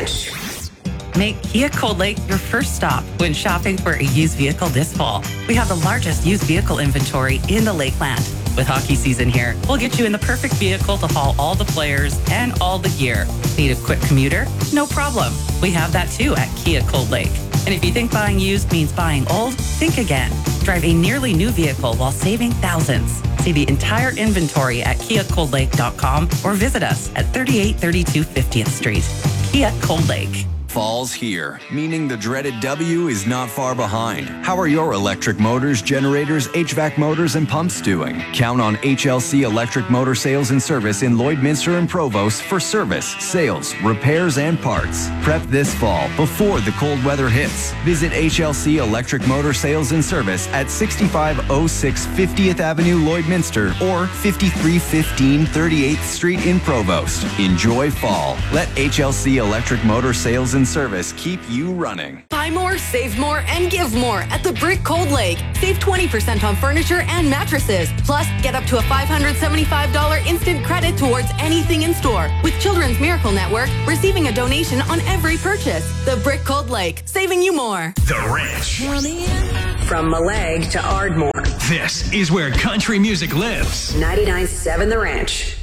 Ranch. Make Kia Cold Lake your first stop when shopping for a used vehicle this fall. We have the largest used vehicle inventory in the Lakeland. With hockey season here, we'll get you in the perfect vehicle to haul all the players and all the gear. Need a quick commuter? No problem. We have that too at Kia Cold Lake. And if you think buying used means buying old, think again. Drive a nearly new vehicle while saving thousands. See the entire inventory at KiaColdLake.com or visit us at 3832 50th Street. Kia Cold Lake. Fall's here, meaning the dreaded W is not far behind. How are your electric motors, generators, HVAC motors, and pumps doing? Count on HLC Electric Motor Sales and Service in Lloydminster and Provost for service, sales, repairs, and parts. Prep this fall before the cold weather hits. Visit HLC Electric Motor Sales and Service at 6506 50th Avenue, Lloydminster, or 5315 38th Street in Provost. Enjoy fall. Let HLC Electric Motor Sales and Service keep you running. Buy more, save more, and give more at the Brick Cold Lake. Save 20% on furniture and mattresses. Plus, get up to a $575 instant credit towards anything in store. With Children's Miracle Network, receiving a donation on every purchase. The Brick Cold Lake, saving you more. The Ranch. From Malag to Ardmore. This is where country music lives. 99.7 The Ranch.